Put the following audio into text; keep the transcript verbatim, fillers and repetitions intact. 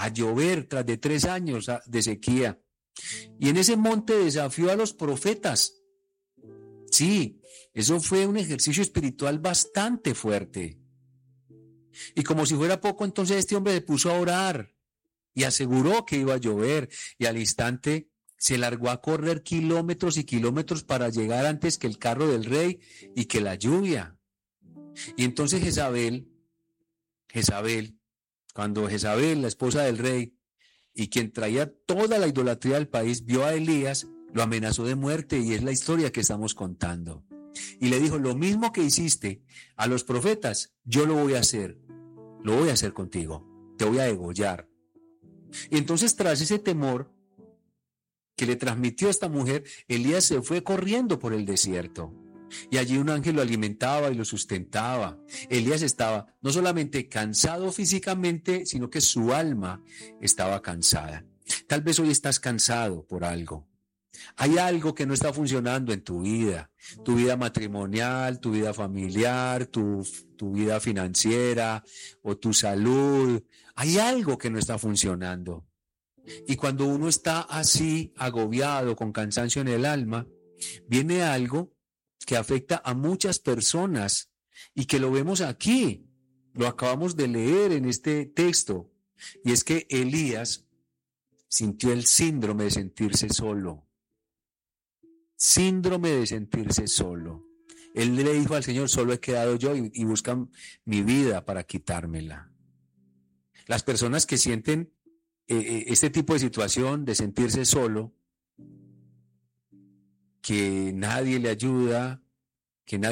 a llover tras de tres años de sequía. Y en ese monte desafió a los profetas. Sí, eso fue un ejercicio espiritual bastante fuerte. Y como si fuera poco, entonces este hombre se puso a orar y aseguró que iba a llover, y al instante se largó a correr kilómetros y kilómetros para llegar antes que el carro del rey y que la lluvia. Y entonces Jezabel, Jezabel, cuando Jezabel, la esposa del rey, y quien traía toda la idolatría del país, vio a Elías, lo amenazó de muerte, y es la historia que estamos contando. Y le dijo, lo mismo que hiciste a los profetas, yo lo voy a hacer, lo voy a hacer contigo, te voy a degollar. Y entonces, tras ese temor que le transmitió esta mujer, Elías se fue corriendo por el desierto. Y allí un ángel lo alimentaba y lo sustentaba. Elías estaba no solamente cansado físicamente, sino que su alma estaba cansada. Tal vez hoy estás cansado por algo. Hay algo que no está funcionando en tu vida, tu vida matrimonial, tu vida familiar, tu, tu vida financiera o tu salud. Hay algo que no está funcionando. Y cuando uno está así, agobiado, con cansancio en el alma, viene algo que afecta a muchas personas y que lo vemos aquí. Lo acabamos de leer en este texto. Y es que Elías sintió el síndrome de sentirse solo. Síndrome de sentirse solo. Él le dijo al Señor, solo he quedado yo y, y buscan mi vida para quitármela. Las personas que sienten eh, este tipo de situación de sentirse solo, que nadie le ayuda,